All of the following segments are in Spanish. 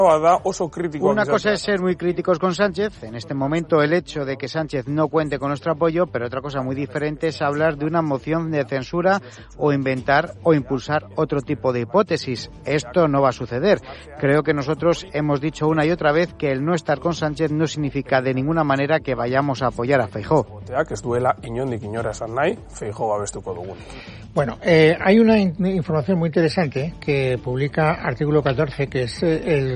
Una cosa es ser muy críticos con Sánchez, en este momento el hecho de que Sánchez no cuente con nuestro apoyo, pero otra cosa muy diferente es hablar de una moción de censura o inventar o impulsar otro tipo de hipótesis. Esto no va a suceder. Creo que nosotros hemos dicho una y otra vez que el no estar con Sánchez no significa de ninguna manera que vayamos a apoyar a Feijóo. Bueno, hay una información muy interesante que publica Artículo 14, que es el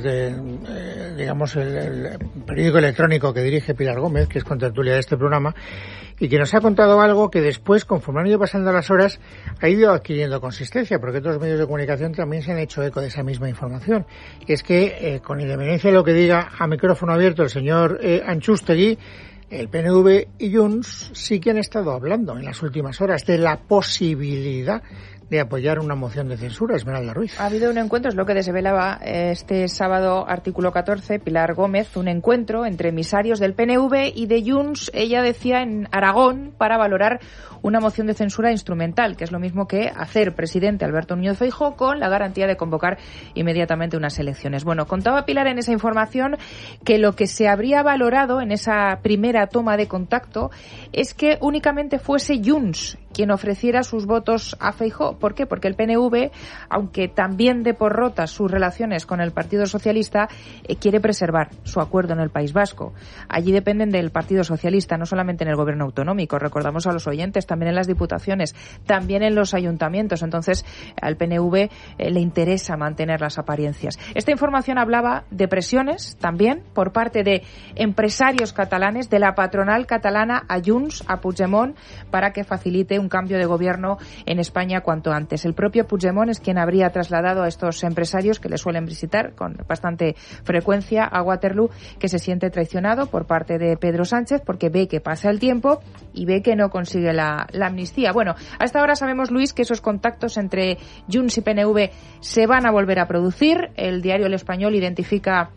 periódico electrónico que dirige Pilar Gómez, que es contertulia de este programa, y que nos ha contado algo que después, conforme han ido pasando las horas, ha ido adquiriendo consistencia, porque otros medios de comunicación también se han hecho eco de esa misma información. Y es que, con independencia de lo que diga a micrófono abierto el señor Antxustegi, el PNV y Junts sí que han estado hablando en las últimas horas de la posibilidad de apoyar una moción de censura. Esmeralda Ruiz. Ha habido un encuentro, es lo que desvelaba este sábado Artículo 14, Pilar Gómez, un encuentro entre emisarios del PNV y de Junts, ella decía, en Aragón, para valorar una moción de censura instrumental, que es lo mismo que hacer presidente Alberto Núñez Feijóo con la garantía de convocar inmediatamente unas elecciones. Bueno, contaba Pilar en esa información que lo que se habría valorado en esa primera toma de contacto es que únicamente fuese Junts quien ofreciera sus votos a Feijóo. ¿Por qué? Porque el PNV, aunque también dé por rotas sus relaciones con el Partido Socialista, quiere preservar su acuerdo en el País Vasco. Allí dependen del Partido Socialista, no solamente en el gobierno autonómico, recordamos a los oyentes, también en las diputaciones, también en los ayuntamientos. Entonces, al PNV le interesa mantener las apariencias. Esta información hablaba de presiones también por parte de empresarios catalanes, de la patronal catalana a Junts, a Puigdemont, para que facilite un cambio de gobierno en España cuanto antes. El propio Puigdemont es quien habría trasladado a estos empresarios que le suelen visitar con bastante frecuencia a Waterloo, que se siente traicionado por parte de Pedro Sánchez porque ve que pasa el tiempo y ve que no consigue la amnistía. Bueno, hasta ahora sabemos, Luis, que esos contactos entre Junts y PNV se van a volver a producir. El diario El Español identifica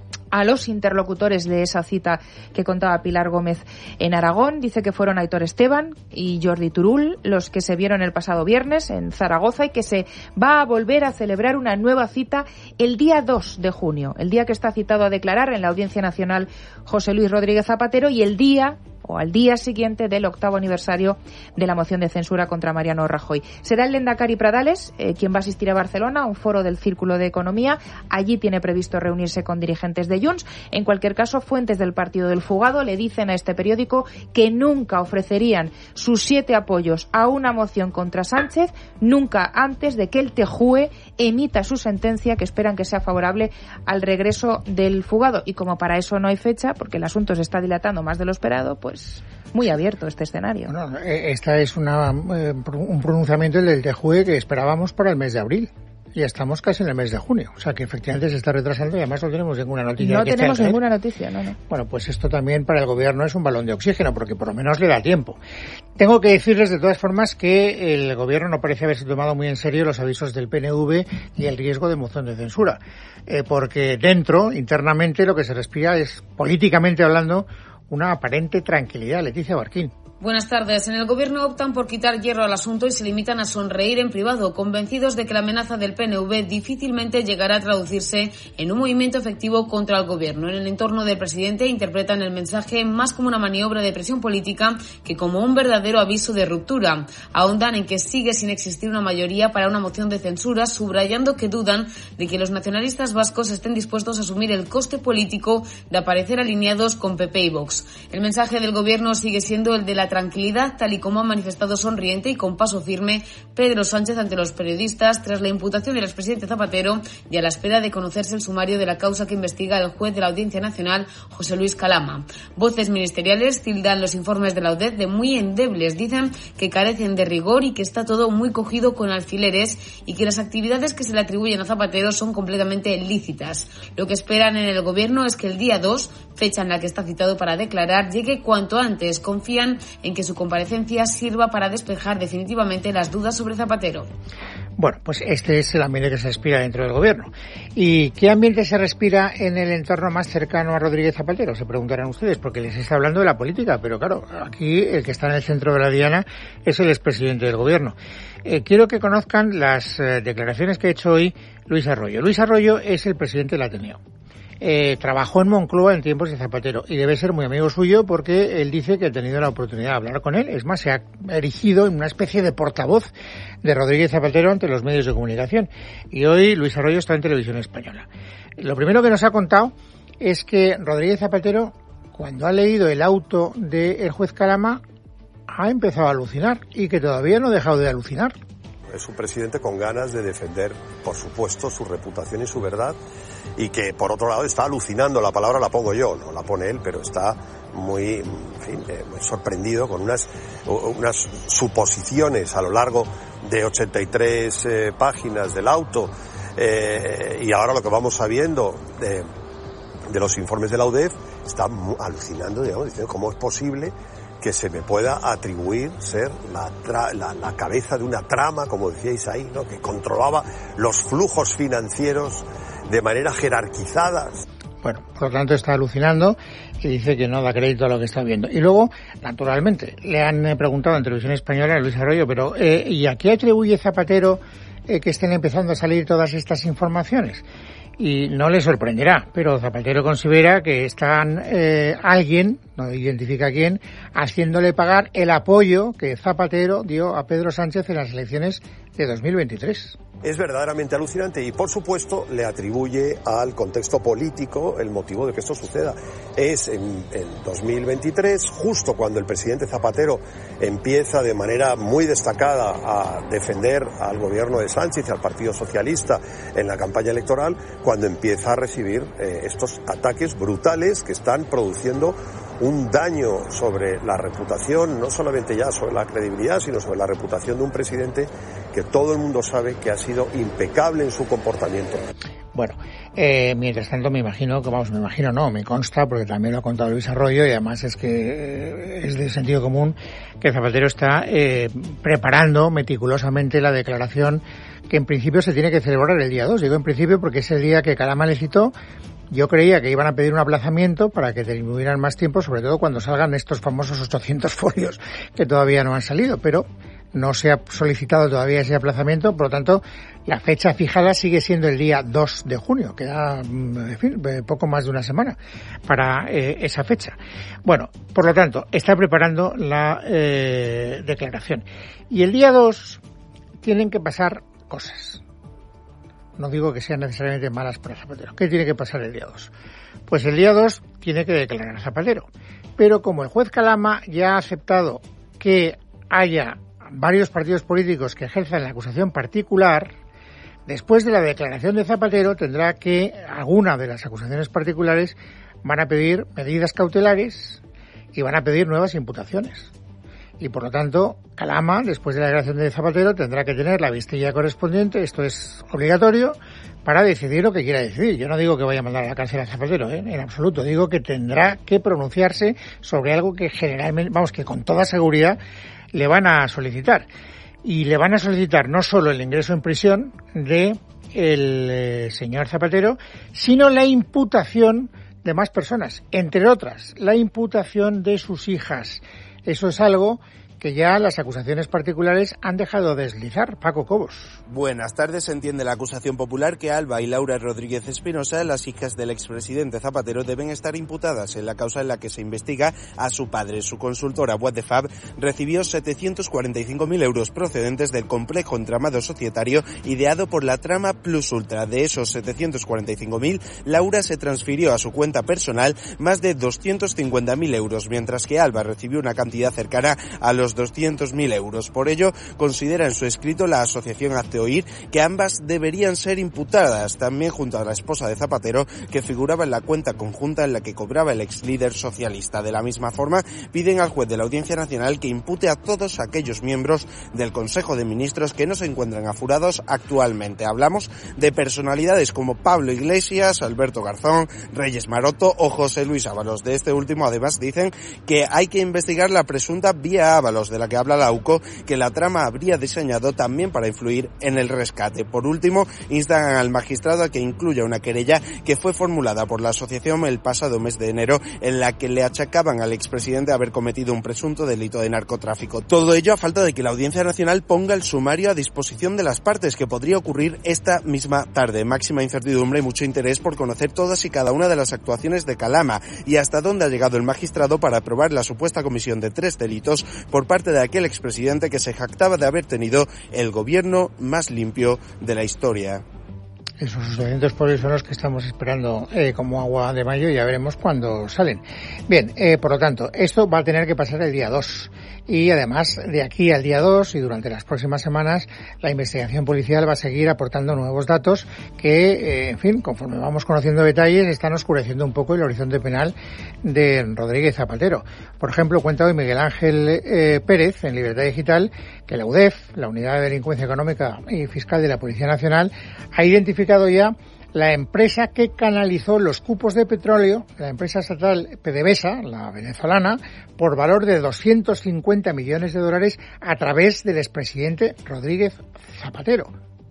a los interlocutores de esa cita que contaba Pilar Gómez en Aragón. Dice que fueron Aitor Esteban y Jordi Turull los que se vieron el pasado viernes en Zaragoza y que se va a volver a celebrar una nueva cita el día 2 de junio, el día que está citado a declarar en la Audiencia Nacional José Luis Rodríguez Zapatero y el día o al día siguiente del 8º aniversario de la moción de censura contra Mariano Rajoy. Será el lehendakari Pradales quien va a asistir a Barcelona a un foro del Círculo de Economía. Allí tiene previsto reunirse con dirigentes de Junts. En cualquier caso, fuentes del Partido del Fugado le dicen a este periódico que nunca ofrecerían sus 7 apoyos a una moción contra Sánchez, nunca antes de que el TJUE emita su sentencia, que esperan que sea favorable al regreso del fugado. Y como para eso no hay fecha, porque el asunto se está dilatando más de lo esperado, pues muy abierto este escenario. Bueno, esta es un pronunciamiento del TJUE que esperábamos para el mes de abril. Y estamos casi en el mes de junio. O sea que efectivamente se está retrasando y además no tenemos ninguna noticia. No tenemos ninguna noticia, no. Bueno, pues esto también para el gobierno es un balón de oxígeno, porque por lo menos le da tiempo. Tengo que decirles de todas formas que el gobierno no parece haberse tomado muy en serio los avisos del PNV y el riesgo de moción de censura. Porque dentro, internamente, lo que se respira es, políticamente hablando, una aparente tranquilidad. Leticia Barquín. Buenas tardes. En el Gobierno optan por quitar hierro al asunto y se limitan a sonreír en privado, convencidos de que la amenaza del PNV difícilmente llegará a traducirse en un movimiento efectivo contra el Gobierno. En el entorno del presidente interpretan el mensaje más como una maniobra de presión política que como un verdadero aviso de ruptura. Ahondan en que sigue sin existir una mayoría para una moción de censura, subrayando que dudan de que los nacionalistas vascos estén dispuestos a asumir el coste político de aparecer alineados con PP y Vox. El mensaje del Gobierno sigue siendo el de la tranquilidad, tal y como ha manifestado sonriente y con paso firme Pedro Sánchez ante los periodistas tras la imputación del expresidente Zapatero y a la espera de conocerse el sumario de la causa que investiga el juez de la Audiencia Nacional, José Luis Calama. Voces ministeriales tildan los informes de la UDED de muy endebles, dicen que carecen de rigor y que está todo muy cogido con alfileres y que las actividades que se le atribuyen a Zapatero son completamente lícitas. Lo que esperan en el Gobierno es que el día 2, fecha en la que está citado para declarar, llegue cuanto antes. Confían en que su comparecencia sirva para despejar definitivamente las dudas sobre Zapatero. Bueno, pues este es el ambiente que se respira dentro del gobierno. ¿Y qué ambiente se respira en el entorno más cercano a Rodríguez Zapatero? Se preguntarán ustedes, porque les está hablando de la política, pero claro, aquí el que está en el centro de la diana es el expresidente del gobierno. Quiero que conozcan las declaraciones que ha hecho hoy Luis Arroyo. Luis Arroyo es el presidente del Ateneo. Trabajó en Moncloa en tiempos de Zapatero y debe ser muy amigo suyo porque él dice que ha tenido la oportunidad de hablar con él. Es más, se ha erigido en una especie de portavoz de Rodríguez Zapatero ante los medios de comunicación. Y hoy Luis Arroyo está en Televisión Española. Lo primero que nos ha contado es que Rodríguez Zapatero, cuando ha leído el auto del juez Calama, ha empezado a alucinar y que todavía no ha dejado de alucinar. Es un presidente con ganas de defender, por supuesto, su reputación y su verdad, y que, por otro lado, está alucinando. La palabra la pongo yo, no la pone él, pero está muy sorprendido con unas suposiciones a lo largo de 83 páginas del auto, y ahora lo que vamos sabiendo de los informes de la UDEF, está alucinando, digamos, diciendo cómo es posible que se me pueda atribuir ser la cabeza de una trama, como decíais ahí, ¿no?, que controlaba los flujos financieros de manera jerarquizada. Bueno, por lo tanto está alucinando y dice que no da crédito a lo que está viendo. Y luego, naturalmente, le han preguntado en Televisión Española a Luis Arroyo, pero ¿y a qué atribuye Zapatero que estén empezando a salir todas estas informaciones? Y no le sorprenderá, pero Zapatero considera que están alguien, no identifica quién, haciéndole pagar el apoyo que Zapatero dio a Pedro Sánchez en las elecciones de 2023. Es verdaderamente alucinante y, por supuesto, le atribuye al contexto político el motivo de que esto suceda. Es en 2023, justo cuando el presidente Zapatero empieza de manera muy destacada a defender al gobierno de Sánchez y al Partido Socialista en la campaña electoral, cuando empieza a recibir estos ataques brutales que están produciendo un daño sobre la reputación, no solamente ya sobre la credibilidad, sino sobre la reputación de un presidente que todo el mundo sabe que ha sido impecable en su comportamiento. Bueno, mientras tanto me consta, porque también lo ha contado Luis Arroyo, y además es que es de sentido común que Zapatero está preparando meticulosamente la declaración que en principio se tiene que celebrar el día 2. Digo en principio porque es el día que Calama le citó. Yo creía que iban a pedir un aplazamiento para que tuvieran más tiempo, sobre todo cuando salgan estos famosos 800 folios que todavía no han salido, pero no se ha solicitado todavía ese aplazamiento, por lo tanto, la fecha fijada sigue siendo el día 2 de junio, queda, en fin, poco más de una semana para esa fecha. Bueno, por lo tanto, está preparando la declaración. Y el día 2 tienen que pasar cosas. No digo que sean necesariamente malas para Zapatero. ¿Qué tiene que pasar el día 2? Pues el día 2 tiene que declarar a Zapatero. Pero como el juez Calama ya ha aceptado que haya varios partidos políticos que ejerzan la acusación particular, después de la declaración de Zapatero tendrá que, alguna de las acusaciones particulares van a pedir medidas cautelares y van a pedir nuevas imputaciones. Y por lo tanto, Calama, después de la declaración de Zapatero, tendrá que tener la vistilla correspondiente, esto es obligatorio, para decidir lo que quiera decidir. Yo no digo que vaya a mandar a la cárcel a Zapatero, en absoluto. Digo que tendrá que pronunciarse sobre algo que generalmente, que con toda seguridad le van a solicitar. Y le van a solicitar no solo el ingreso en prisión de el señor Zapatero, sino la imputación de más personas, entre otras, la imputación de sus hijas. Eso es algo que ya las acusaciones particulares han dejado de deslizar. Paco Cobos. Buenas tardes. Se entiende la acusación popular que Alba y Laura Rodríguez Espinosa, las hijas del expresidente Zapatero, deben estar imputadas en la causa en la que se investiga a su padre. Su consultora What the Fab recibió 745.000 euros procedentes del complejo entramado societario ideado por la trama Plus Ultra. De esos 745.000, Laura se transfirió a su cuenta personal más de 250.000 euros, mientras que Alba recibió una cantidad cercana a los 200.000 euros. Por ello, considera en su escrito la asociación Hazte Oír que ambas deberían ser imputadas, también junto a la esposa de Zapatero, que figuraba en la cuenta conjunta en la que cobraba el ex líder socialista. De la misma forma, piden al juez de la Audiencia Nacional que impute a todos aquellos miembros del Consejo de Ministros que no se encuentran aforados actualmente. Hablamos de personalidades como Pablo Iglesias, Alberto Garzón, Reyes Maroto o José Luis Ábalos. De este último, además, dicen que hay que investigar la presunta vía Ábalos, los de la que habla la AUCO, que la trama habría diseñado también para influir en el rescate. Por último, instan al magistrado a que incluya una querella que fue formulada por la asociación el pasado mes de enero, en la que le achacaban al expresidente haber cometido un presunto delito de narcotráfico. Todo ello a falta de que la Audiencia Nacional ponga el sumario a disposición de las partes, que podría ocurrir esta misma tarde. Máxima incertidumbre y mucho interés por conocer todas y cada una de las actuaciones de Calama y hasta dónde ha llegado el magistrado para aprobar la supuesta comisión de 3 delitos por parte de aquel expresidente que se jactaba de haber tenido el gobierno más limpio de la historia. Esos sucedimientos por eso son los que estamos esperando como agua de mayo, y ya veremos cuándo salen. Bien, por lo tanto, esto va a tener que pasar el día 2. Y además, de aquí al día 2 y durante las próximas semanas, la investigación policial va a seguir aportando nuevos datos que, en fin, conforme vamos conociendo detalles, están oscureciendo un poco el horizonte penal de Rodríguez Zapatero. Por ejemplo, cuenta hoy Miguel Ángel Pérez, en Libertad Digital, que la UDEF, la Unidad de Delincuencia Económica y Fiscal de la Policía Nacional, ha identificado ya la empresa que canalizó los cupos de petróleo, la empresa estatal PDVSA, la venezolana, por valor de 250 millones de dólares a través del expresidente Rodríguez Zapatero.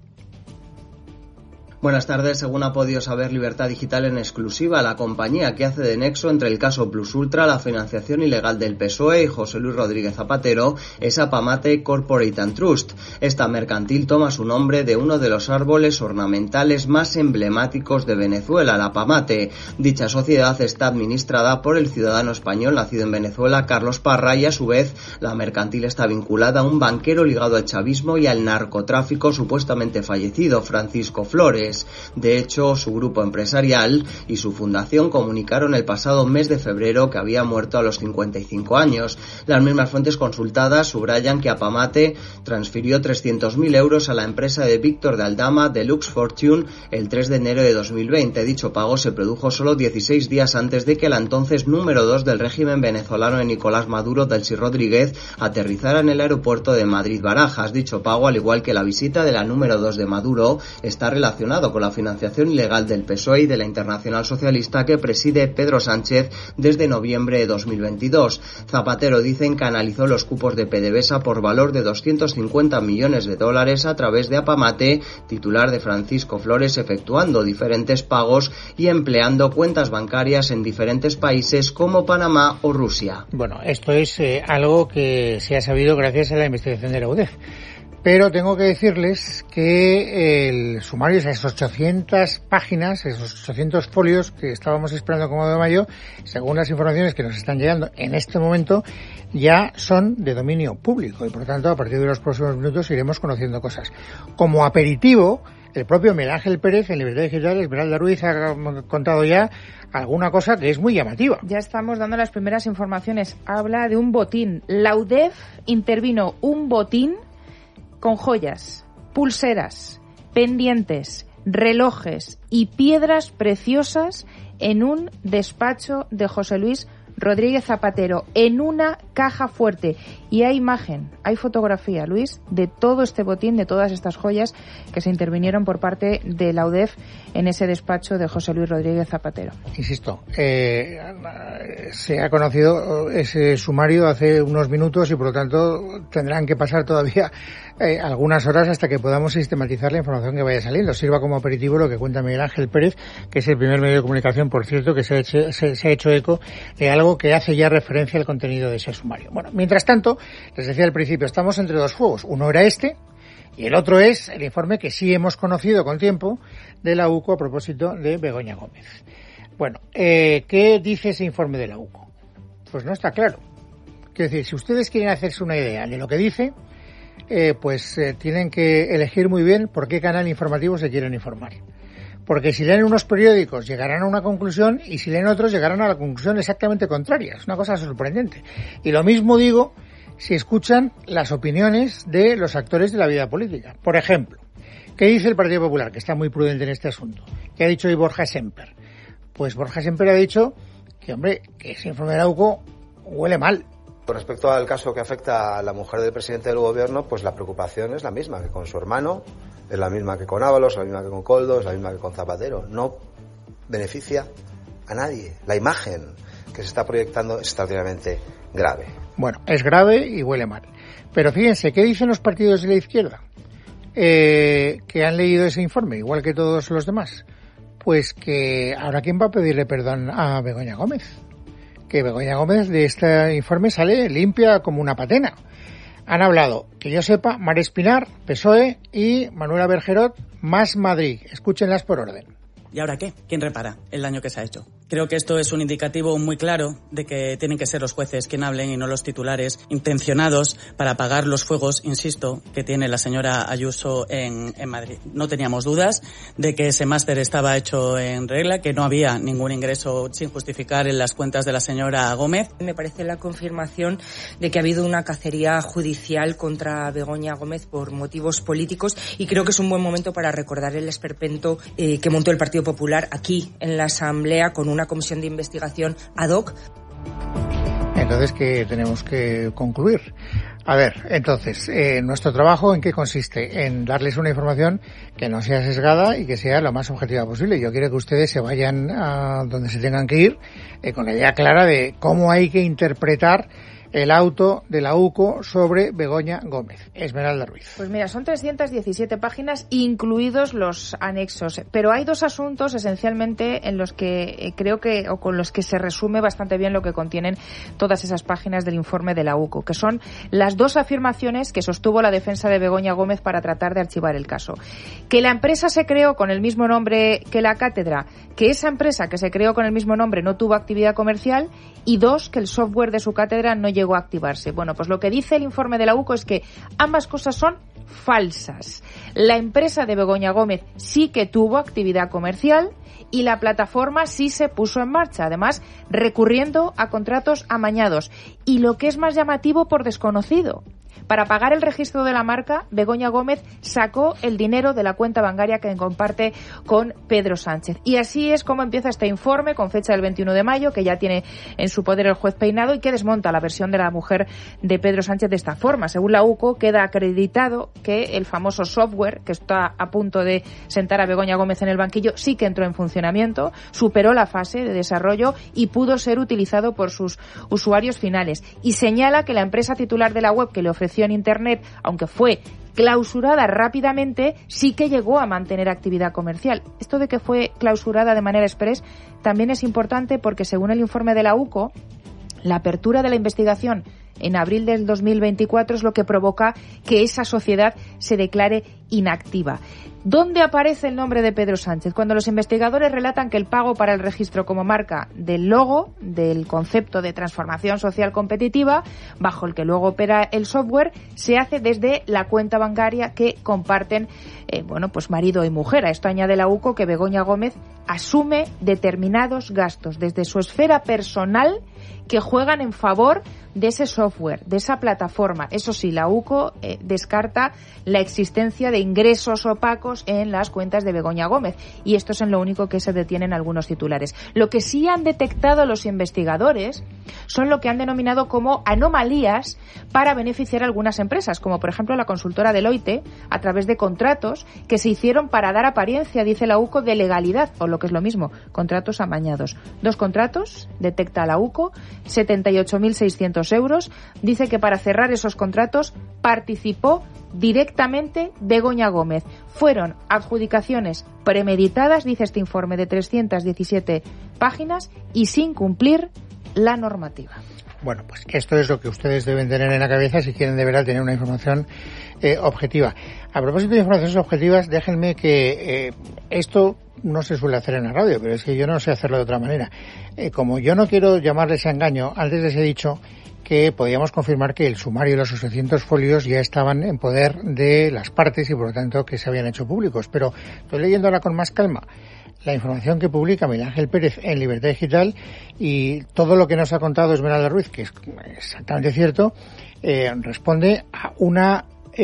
Buenas tardes. Según ha podido saber Libertad Digital en exclusiva, la compañía que hace de nexo entre el caso Plus Ultra, la financiación ilegal del PSOE y José Luis Rodríguez Zapatero es Apamate Corporate and Trust. Esta mercantil toma su nombre de uno de los árboles ornamentales más emblemáticos de Venezuela, la Apamate. Dicha sociedad está administrada por el ciudadano español nacido en Venezuela, Carlos Parra, y a su vez la mercantil está vinculada a un banquero ligado al chavismo y al narcotráfico supuestamente fallecido, Francisco Flores. De hecho, su grupo empresarial y su fundación comunicaron el pasado mes de febrero que había muerto a los 55 años. Las mismas fuentes consultadas subrayan que Apamate transfirió 300.000 euros a la empresa de Víctor de Aldama, Deluxe Fortune, el 3 de enero de 2020. Dicho pago se produjo solo 16 días antes de que la entonces número 2 del régimen venezolano de Nicolás Maduro, Delcy Rodríguez, aterrizara en el aeropuerto de Madrid-Barajas. Dicho pago, al igual que la visita de la número 2 de Maduro, está relacionado con la financiación ilegal del PSOE y de la Internacional Socialista que preside Pedro Sánchez desde noviembre de 2022. Zapatero, dicen, canalizó los cupos de PDVSA por valor de 250 millones de dólares a través de Apamate, titular de Francisco Flores, efectuando diferentes pagos y empleando cuentas bancarias en diferentes países como Panamá o Rusia. Bueno, esto es algo que se ha sabido gracias a la investigación de la UDEF. Pero tengo que decirles que el sumario, esas 800 páginas, esos 800 folios que estábamos esperando como de mayo, según las informaciones que nos están llegando en este momento, ya son de dominio público y por lo tanto a partir de los próximos minutos iremos conociendo cosas. Como aperitivo, el propio Miguel Ángel Pérez en Libertad Digital, Esmeralda Ruiz, ha contado ya alguna cosa que es muy llamativa. Ya estamos dando las primeras informaciones. Habla de un botín. La UDEF intervino un botín con joyas, pulseras, pendientes, relojes y piedras preciosas en un despacho de José Luis Rodríguez Zapatero, en una caja fuerte. Y hay imagen, hay fotografía, Luis, de todo este botín, de todas estas joyas que se intervinieron por parte de la UDEF en ese despacho de José Luis Rodríguez Zapatero. Insisto, se ha conocido ese sumario hace unos minutos y por lo tanto tendrán que pasar todavía algunas horas hasta que podamos sistematizar la información que vaya saliendo. Sirva como aperitivo lo que cuenta Miguel Ángel Pérez, que es el primer medio de comunicación, por cierto, que se ha hecho eco de algo que hace ya referencia al contenido de ese sumario. Bueno, mientras tanto, les decía al principio, estamos entre dos fuegos. Uno era este y el otro es el informe que sí hemos conocido con tiempo de la UCO a propósito de Begoña Gómez. Bueno, ¿qué dice ese informe de la UCO? Pues no está claro. Quiero decir, si ustedes quieren hacerse una idea de lo que dice, tienen que elegir muy bien por qué canal informativo se quieren informar. Porque si leen unos periódicos llegarán a una conclusión y si leen otros llegarán a la conclusión exactamente contraria. Es una cosa sorprendente. Y lo mismo digo si escuchan las opiniones de los actores de la vida política. Por ejemplo, ¿qué dice el Partido Popular, que está muy prudente en este asunto? ¿Qué ha dicho hoy Borja Semper? Pues Borja Semper ha dicho que, hombre, que ese informe de la UCO huele mal. Con respecto al caso que afecta a la mujer del presidente del gobierno, pues la preocupación es la misma que con su hermano, es la misma que con Ábalos, es la misma que con Koldo, es la misma que con Zapatero. No beneficia a nadie. La imagen que se está proyectando es extraordinariamente grave. Bueno, es grave y huele mal. Pero fíjense, ¿qué dicen los partidos de la izquierda? Que han leído ese informe, igual que todos los demás. Pues que ahora ¿quién va a pedirle perdón a Begoña Gómez? Que Begoña Gómez de este informe sale limpia como una patena. Han hablado, que yo sepa, Mar Espinar, PSOE, y Manuela Bergerot, Más Madrid. Escúchenlas por orden. ¿Y ahora qué? ¿Quién repara el daño que se ha hecho? Creo que esto es un indicativo muy claro de que tienen que ser los jueces quien hablen y no los titulares intencionados para apagar los fuegos, insisto, que tiene la señora Ayuso en Madrid. No teníamos dudas de que ese máster estaba hecho en regla, que no había ningún ingreso sin justificar en las cuentas de la señora Gómez. Me parece la confirmación de que ha habido una cacería judicial contra Begoña Gómez por motivos políticos y creo que es un buen momento para recordar el esperpento que montó el Partido Popular aquí en la Asamblea con una comisión de investigación ad hoc. Entonces, ¿qué tenemos que concluir? A ver, entonces, nuestro trabajo ¿en qué consiste? En darles una información que no sea sesgada y que sea lo más objetiva posible. Yo quiero que ustedes se vayan a donde se tengan que ir con la idea clara de cómo hay que interpretar el auto de la UCO sobre Begoña Gómez. Esmeralda Ruiz. Pues mira, son 317 páginas, incluidos los anexos. Pero hay dos asuntos esencialmente en los que creo que, o con los que se resume bastante bien lo que contienen todas esas páginas del informe de la UCO, que son las dos afirmaciones que sostuvo la defensa de Begoña Gómez para tratar de archivar el caso. Que la empresa se creó con el mismo nombre que la cátedra, que esa empresa que se creó con el mismo nombre no tuvo actividad comercial, y dos, que el software de su cátedra no llegó a activarse. Bueno, pues lo que dice el informe de la UCO es que ambas cosas son falsas. La empresa de Begoña Gómez sí que tuvo actividad comercial y la plataforma sí se puso en marcha, además recurriendo a contratos amañados. Y lo que es más llamativo, por desconocido. Para pagar el registro de la marca, Begoña Gómez sacó el dinero de la cuenta bancaria que comparte con Pedro Sánchez. Y así es como empieza este informe, con fecha del 21 de mayo, que ya tiene en su poder el juez Peinado y que desmonta la versión de la mujer de Pedro Sánchez de esta forma. Según la UCO, queda acreditado que el famoso software, que está a punto de sentar a Begoña Gómez en el banquillo, sí que entró en funcionamiento, superó la fase de desarrollo y pudo ser utilizado por sus usuarios finales. Y señala que la empresa titular de la web que le ofreció en Internet, aunque fue clausurada rápidamente, sí que llegó a mantener actividad comercial. Esto de que fue clausurada de manera express también es importante porque, según el informe de la UCO, la apertura de la investigación en abril del 2024 es lo que provoca que esa sociedad se declare inactiva. ¿Dónde aparece el nombre de Pedro Sánchez? Cuando los investigadores relatan que el pago para el registro como marca del logo, del concepto de transformación social competitiva, bajo el que luego opera el software, se hace desde la cuenta bancaria que comparten, pues marido y mujer. A esto añade la UCO que Begoña Gómez asume determinados gastos desde su esfera personal que juegan en favor de ese software, de esa plataforma. Eso sí, la UCO descarta la existencia de ingresos opacos en las cuentas de Begoña Gómez, y esto es en lo único que se detienen algunos titulares. Lo que sí han detectado los investigadores son lo que han denominado como anomalías para beneficiar a algunas empresas, como por ejemplo la consultora Deloitte, a través de contratos que se hicieron para dar apariencia, dice la UCO, de legalidad, o lo que es lo mismo, contratos amañados. 2 contratos, detecta la UCO, 78.600 euros. Dice que para cerrar esos contratos participó directamente Begoña Gómez. Fueron adjudicaciones premeditadas, dice este informe de 317 páginas, y sin cumplir la normativa. Bueno, pues esto es lo que ustedes deben tener en la cabeza si quieren de verdad tener una información objetiva. A propósito de informaciones objetivas, déjenme que esto no se suele hacer en la radio, pero es que yo no sé hacerlo de otra manera. Como yo no quiero llamarles a engaño, antes les he dicho que podíamos confirmar que el sumario y los 800 folios ya estaban en poder de las partes y por lo tanto que se habían hecho públicos. Pero estoy leyendo ahora con más calma la información que publica Miguel Ángel Pérez en Libertad Digital, y todo lo que nos ha contado Esmeralda Ruiz, que es exactamente cierto, responde a una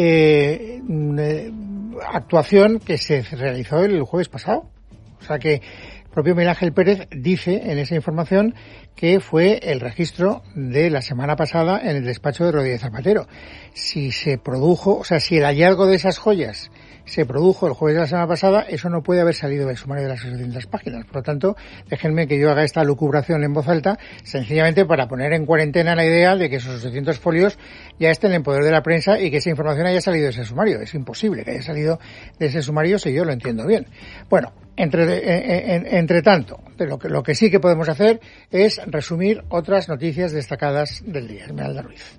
actuación que se realizó el jueves pasado. O sea que el propio Miguel Ángel Pérez dice en esa información que fue el registro de la semana pasada en el despacho de Rodríguez Zapatero. Si se produjo, o sea, si el hallazgo de esas joyas se produjo el jueves de la semana pasada, eso no puede haber salido del sumario de las 600 páginas. Por lo tanto, déjenme que yo haga esta lucubración en voz alta, sencillamente para poner en cuarentena la idea de que esos 800 folios ya estén en poder de la prensa y que esa información haya salido de ese sumario. Es imposible que haya salido de ese sumario si yo lo entiendo bien. Bueno, entre tanto, lo que sí que podemos hacer es resumir otras noticias destacadas del día. Esmeralda Ruiz.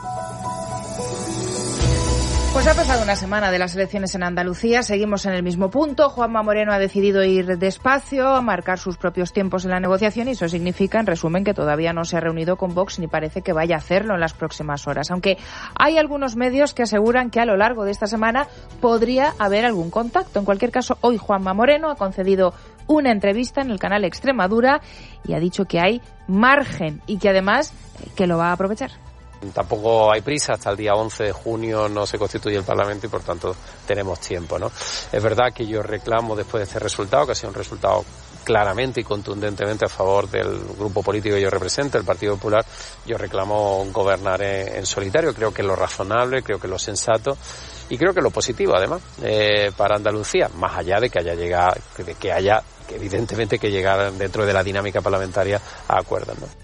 Pues ha pasado una semana de las elecciones en Andalucía, seguimos en el mismo punto. Juanma Moreno ha decidido ir despacio, a marcar sus propios tiempos en la negociación y eso significa, en resumen, que todavía no se ha reunido con Vox ni parece que vaya a hacerlo en las próximas horas. Aunque hay algunos medios que aseguran que a lo largo de esta semana podría haber algún contacto. En cualquier caso, hoy Juanma Moreno ha concedido una entrevista en el canal Extremadura y ha dicho que hay margen y que además que lo va a aprovechar. Tampoco hay prisa, hasta el día 11 de junio no se constituye el Parlamento y por tanto tenemos tiempo, ¿no? Es verdad que yo reclamo después de este resultado, que ha sido un resultado claramente y contundentemente a favor del grupo político que yo represento, el Partido Popular, yo reclamo gobernar en solitario, creo que es lo razonable, creo que es lo sensato y creo que es lo positivo además para Andalucía, más allá de que haya evidentemente que llegar dentro de la dinámica parlamentaria a acuerdos, ¿no?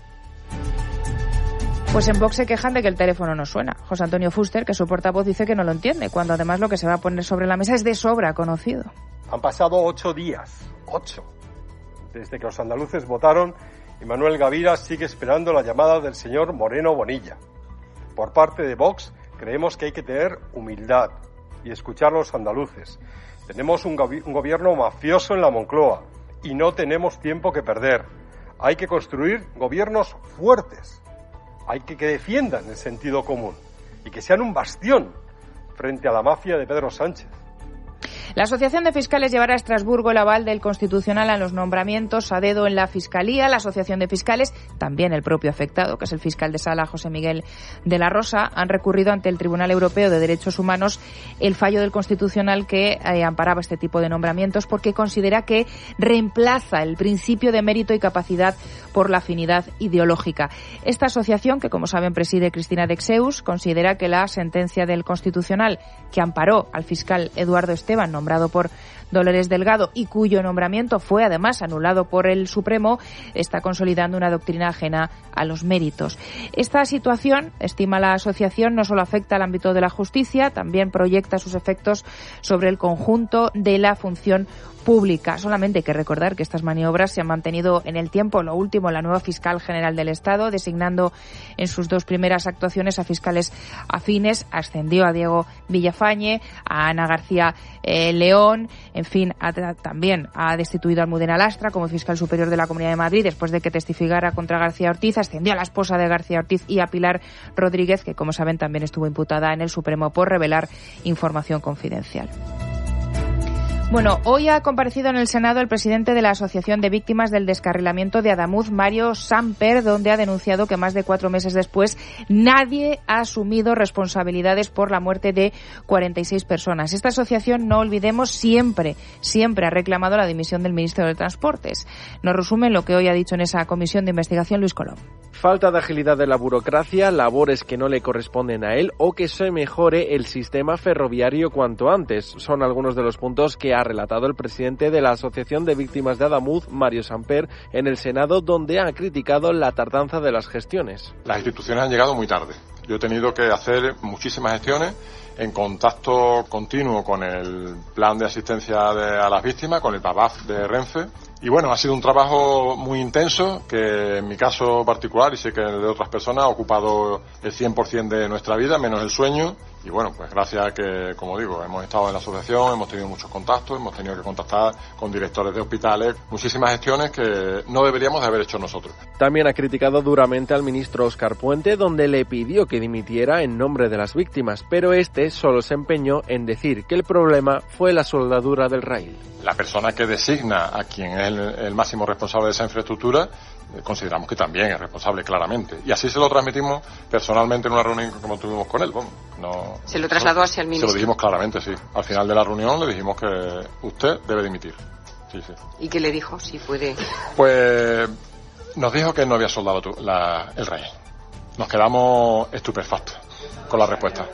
Pues en Vox se quejan de que el teléfono no suena. José Antonio Fuster, que su portavoz, dice que no lo entiende, cuando además lo que se va a poner sobre la mesa es de sobra conocido. Han pasado 8 días, 8, desde que los andaluces votaron y Manuel Gavira sigue esperando la llamada del señor Moreno Bonilla. Por parte de Vox creemos que hay que tener humildad y escuchar a los andaluces. Tenemos un gobierno mafioso en la Moncloa y no tenemos tiempo que perder. Hay que construir gobiernos fuertes. Hay que defiendan el sentido común y que sean un bastión frente a la mafia de Pedro Sánchez. La Asociación de Fiscales llevará a Estrasburgo el aval del Constitucional a los nombramientos a dedo en la Fiscalía. La Asociación de Fiscales, también el propio afectado, que es el fiscal de sala José Miguel de la Rosa, han recurrido ante el Tribunal Europeo de Derechos Humanos el fallo del Constitucional que amparaba este tipo de nombramientos porque considera que reemplaza el principio de mérito y capacidad por la afinidad ideológica. Esta asociación, que como saben preside Cristina Dexeus, considera que la sentencia del Constitucional que amparó al fiscal Eduardo Esteban, nombrado por Dolores Delgado y cuyo nombramiento fue además anulado por el Supremo, está consolidando una doctrina ajena a los méritos. Esta situación, estima la asociación, no solo afecta al ámbito de la justicia, también proyecta sus efectos sobre el conjunto de la función pública. Solamente hay que recordar que estas maniobras se han mantenido en el tiempo. Lo último, la nueva fiscal general del Estado, designando en sus 2 primeras actuaciones a fiscales afines, ascendió a Diego Villafañe, a Ana García León, en fin, también ha destituido a Almudena Lastra como fiscal superior de la Comunidad de Madrid después de que testificara contra García Ortiz, ascendió a la esposa de García Ortiz y a Pilar Rodríguez, que como saben también estuvo imputada en el Supremo por revelar información confidencial. Bueno, hoy ha comparecido en el Senado el presidente de la Asociación de Víctimas del Descarrilamiento de Adamuz, Mario Samper, donde ha denunciado que más de 4 meses después nadie ha asumido responsabilidades por la muerte de 46 personas. Esta asociación, no olvidemos, siempre ha reclamado la dimisión del ministro de Transportes. Nos resume lo que hoy ha dicho en esa comisión de investigación Luis Colom. Falta de agilidad de la burocracia, labores que no le corresponden a él o que se mejore el sistema ferroviario cuanto antes. Son algunos de los puntos que ha relatado el presidente de la Asociación de Víctimas de Adamuz, Mario Samper, en el Senado, donde ha criticado la tardanza de las gestiones. Las instituciones han llegado muy tarde. Yo he tenido que hacer muchísimas gestiones en contacto continuo con el plan de asistencia a las víctimas, con el PAVAF de Renfe. Y bueno, ha sido un trabajo muy intenso que en mi caso particular, y sé que el de otras personas, ha ocupado el 100% de nuestra vida, menos el sueño. Y bueno, pues gracias a que, como digo, hemos estado en la asociación, hemos tenido muchos contactos, hemos tenido que contactar con directores de hospitales, muchísimas gestiones que no deberíamos de haber hecho nosotros. También ha criticado duramente al ministro Óscar Puente, donde le pidió que dimitiera en nombre de las víctimas, pero este solo se empeñó en decir que el problema fue la soldadura del raíl. La persona que designa a quien es el máximo responsable de esa infraestructura, consideramos que también es responsable claramente. Y así se lo transmitimos personalmente en una reunión como tuvimos con él. Bueno, se lo trasladó hacia el ministro. Se lo dijimos claramente, sí. Al final de la reunión le dijimos que usted debe dimitir. Sí, sí. ¿Y qué le dijo? Si puede. Pues nos dijo que no había soldado el raíl. Nos quedamos estupefactos con la respuesta.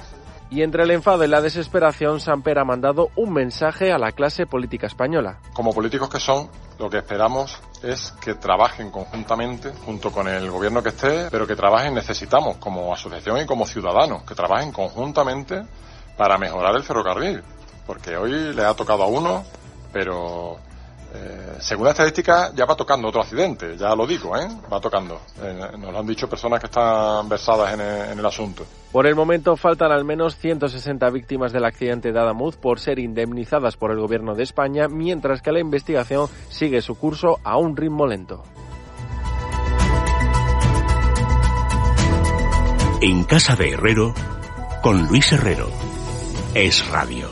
Y entre el enfado y la desesperación, Samper ha mandado un mensaje a la clase política española. Como políticos que son, lo que esperamos es que trabajen conjuntamente, junto con el gobierno que esté, pero que trabajen, necesitamos como asociación y como ciudadanos, que trabajen conjuntamente para mejorar el ferrocarril. Porque hoy le ha tocado a uno, pero según la estadística ya va tocando otro accidente, ya lo digo, va tocando. Nos lo han dicho personas que están versadas en el asunto. Por el momento faltan al menos 160 víctimas del accidente de Adamuz por ser indemnizadas por el Gobierno de España, mientras que la investigación sigue su curso a un ritmo lento. En casa de Herrero, con Luis Herrero. Es Radio.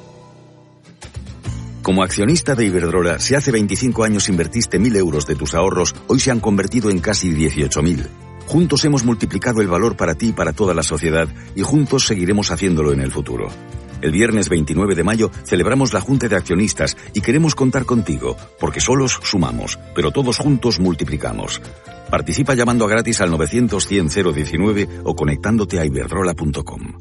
Como accionista de Iberdrola, si hace 25 años invertiste 1.000 euros de tus ahorros, hoy se han convertido en casi 18.000. Juntos hemos multiplicado el valor para ti y para toda la sociedad, y juntos seguiremos haciéndolo en el futuro. El viernes 29 de mayo celebramos la Junta de Accionistas y queremos contar contigo, porque solos sumamos, pero todos juntos multiplicamos. Participa llamando a gratis al 900-100-019 o conectándote a iberdrola.com.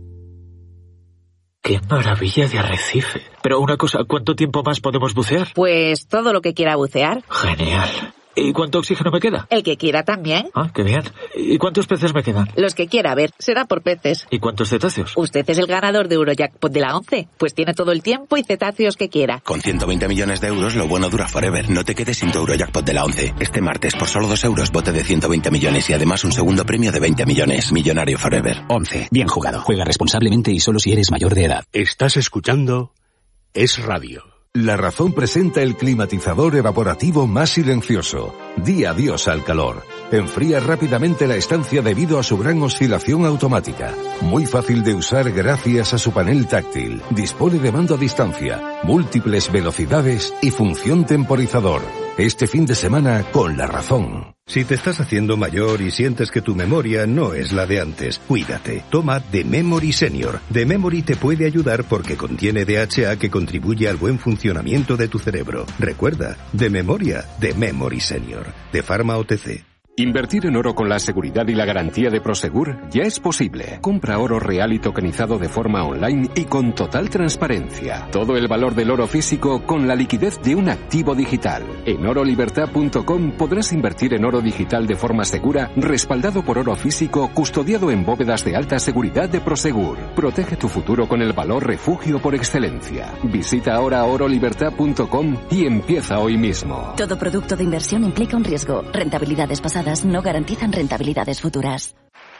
¡Qué maravilla de arrecife! Pero una cosa, ¿cuánto tiempo más podemos bucear? Pues todo lo que quiera bucear. Genial. ¿Y cuánto oxígeno me queda? El que quiera también. Ah, qué bien. ¿Y cuántos peces me quedan? Los que quiera, a ver, será por peces. ¿Y cuántos cetáceos? Usted es el ganador de Eurojackpot de la 11. Pues tiene todo el tiempo y cetáceos que quiera. Con 120 millones de euros, lo bueno dura forever. No te quedes sin tu Eurojackpot de la 11. Este martes, por solo 2 euros, bote de 120 millones y además un segundo premio de 20 millones. Millonario forever. 11. Bien jugado. Juega responsablemente y solo si eres mayor de edad. Estás escuchando Es Radio. La Razón presenta el climatizador evaporativo más silencioso. Di adiós al calor. Enfría rápidamente la estancia debido a su gran oscilación automática. Muy fácil de usar gracias a su panel táctil. Dispone de mando a distancia, múltiples velocidades y función temporizador. Este fin de semana con La Razón. Si te estás haciendo mayor y sientes que tu memoria no es la de antes, cuídate. Toma The Memory Senior. The Memory te puede ayudar porque contiene DHA que contribuye al buen funcionamiento de tu cerebro. Recuerda, de memoria, The Memory Senior. De Pharma OTC. Invertir en oro con la seguridad y la garantía de Prosegur ya es posible. Compra oro real y tokenizado de forma online y con total transparencia. Todo el valor del oro físico con la liquidez de un activo digital. En orolibertad.com podrás invertir en oro digital de forma segura, respaldado por oro físico, custodiado en bóvedas de alta seguridad de Prosegur. Protege tu futuro con el valor refugio por excelencia. Visita ahora orolibertad.com y empieza hoy mismo. Todo producto de inversión implica un riesgo. Rentabilidades pasadas no garantizan rentabilidades futuras.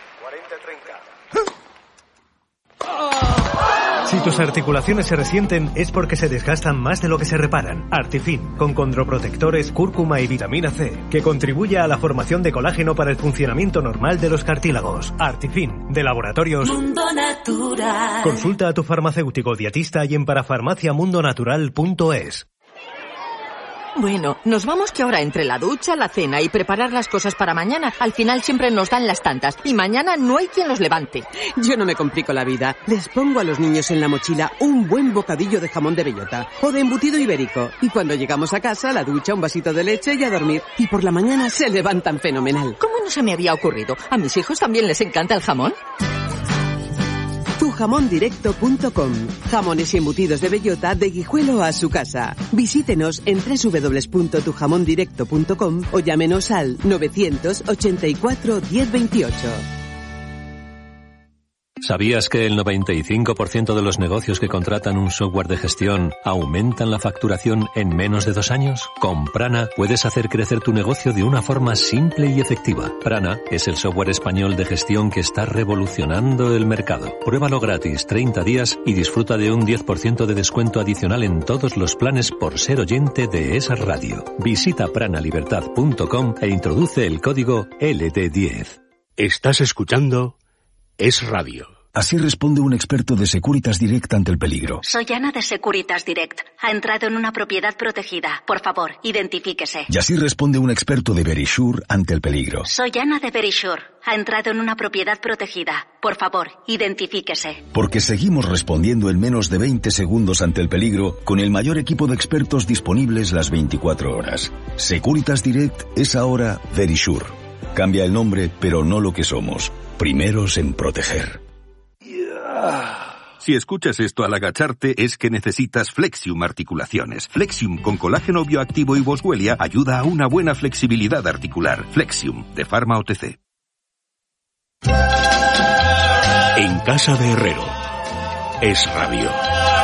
Si tus articulaciones se resienten es porque se desgastan más de lo que se reparan. Artifin, con condroprotectores, cúrcuma y vitamina C, que contribuye a la formación de colágeno para el funcionamiento normal de los cartílagos. Artifin, de Laboratorios Mundo Natural. Consulta a tu farmacéutico dietista y en parafarmaciamundonatural.es. Bueno, nos vamos que ahora entre la ducha, la cena y preparar las cosas para mañana, al final siempre nos dan las tantas y mañana no hay quien los levante. Yo no me complico la vida. Les pongo a los niños en la mochila un buen bocadillo de jamón de bellota o de embutido ibérico. Y cuando llegamos a casa, la ducha, un vasito de leche y a dormir. Y por la mañana se levantan fenomenal. ¿Cómo no se me había ocurrido? ¿A mis hijos también les encanta el jamón? Tujamondirecto.com. Jamones y embutidos de bellota de Guijuelo a su casa. Visítenos en www.tujamondirecto.com o llámenos al 984 1028. ¿Sabías que el 95% de los negocios que contratan un software de gestión aumentan la facturación en menos de 2 años? Con Prana puedes hacer crecer tu negocio de una forma simple y efectiva. Prana es el software español de gestión que está revolucionando el mercado. Pruébalo gratis 30 días y disfruta de un 10% de descuento adicional en todos los planes por ser oyente de esa radio. Visita pranalibertad.com e introduce el código LT10. Estás escuchando Es Radio. Así responde un experto de Securitas Direct ante el peligro. Soy Ana de Securitas Direct. Ha entrado en una propiedad protegida. Por favor, identifíquese. Y así responde un experto de Verisure ante el peligro. Soy Ana de Verisure. Ha entrado en una propiedad protegida. Por favor, identifíquese. Porque seguimos respondiendo en menos de 20 segundos ante el peligro con el mayor equipo de expertos disponibles las 24 horas. Securitas Direct es ahora Verisure. Cambia el nombre, pero no lo que somos. Primeros en proteger. Si escuchas esto al agacharte es que necesitas Flexium Articulaciones. Flexium con colágeno bioactivo y boswellia ayuda a una buena flexibilidad articular. Flexium, de Pharma OTC. En casa de Herrero. Es Radio.